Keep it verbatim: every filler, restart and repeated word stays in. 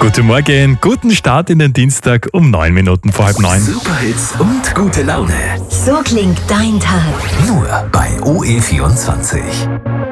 Guten Morgen, guten Start in den Dienstag um neun Minuten vor halb neun. Superhits und gute Laune. So klingt dein Tag. Nur bei O E vierundzwanzig.